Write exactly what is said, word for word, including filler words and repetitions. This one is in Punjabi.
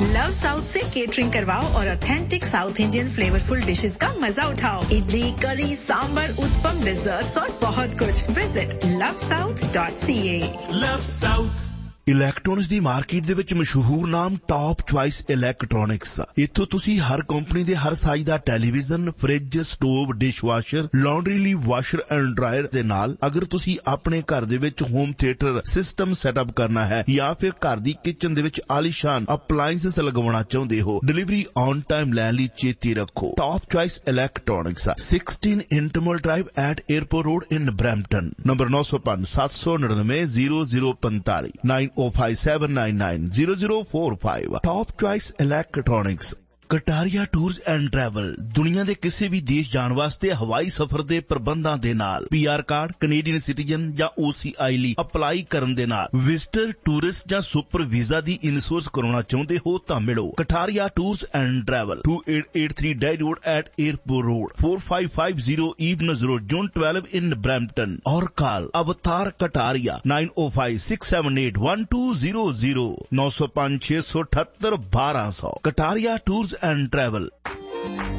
लव साउथ से केटरिंग करवाओ और authentic south Indian flavourful dishes का मजा उठाओ। इडली, करी, सांबर, उत्पम, डिजर्ट्स और बहुत कुछ। Visit love south dot C ए। Love south. ਇਲੈਕਟ੍ਰੋਨਿਕਸ ਦੀ ਮਾਰਕੀਟ ਦੇ ਵਿੱਚ ਮਸ਼ਹੂਰ ਨਾਮ ਟਾਪ ਚੁਆਇਸ ਇਲੈਕਟ੍ਰੋਨਿਕਸ। ਇੱਥੋਂ ਤੁਸੀਂ ਹਰ ਕੰਪਨੀ ਦੇ ਹਰ ਸਾਈਜ਼ ਦਾ television, fridge, stove, dishwasher, laundry ਲਈ ਵਾਸ਼ਰ ਐਂਡ ਡਰਾਇਰ ਦੇ ਨਾਲ ਅਗਰ ਤੁਸੀਂ ਆਪਣੇ ਘਰ ਦੇ ਵਿੱਚ ਹੋਮ ਥੀਏਟਰ ਸਿਸਟਮ ਸੈਟਅਪ ਕਰਨਾ ਹੈ ਜਾਂ ਫਿਰ ਘਰ ਦੀ ਕਿਚਨ ਦੇ ਵਿੱਚ ਆਲੀਸ਼ਾਨ ਅਪਲਾਈਐਂਸਸ ਲਗਵਾਉਣਾ ਚਾਹੁੰਦੇ ਹੋ, ਡਿਲੀਵਰੀ ਔਨ ਟਾਈਮ ਲੈਣ ਲਈ ਚੇਤੇ ਰੱਖੋ। Top choice electronics sixteen ਇੰਟਰਮਲ drive at airport road in Brampton. Number nine oh five seven nine nine zero zero five five nine oh five seven nine nine zero zero four five। Top Choice Electronics। Kataria tours and travel ਦੁਨੀਆ ਦੇ ਕਿਸੇ ਵੀ ਦੇਸ਼ ਜਾਣ ਵਾਸਤੇ ਹਵਾਈ ਸਫ਼ਰ ਦੇ ਪ੍ਰਬੰਧਾਂ ਦੇ ਨਾਲ ਪੀਆਰ ਕਾਰਡ, ਕੈਨੇਡੀਅਨ ਸਿਟੀਜ਼ਨ ਜਾਂ ਓਸੀਆਈ ਲਈ ਅਪਲਾਈ ਕਰਨ ਦੇ ਨਾਲ ਵਿਜ਼ਟਰ, ਟੂਰਿਸਟ ਜਾਂ ਸੁਪਰ ਵੀਜ਼ਾ ਦੀ ਇਨਸ਼ੋਰੈਂਸ ਕਰਾਉਣਾ ਚਾਹੁੰਦੇ ਹੋ ਤਾਂ ਮਿਲੋ Kataria tours and travel twenty-eight eighty-three Day Road at Airport Road four five five zero Evenes Road, Zone twelve in Brampton। और कॉल अवतार Kataria nine oh five six seven eight one two zero zero nine oh five six seven eight one two one two। Kataria tours and travel।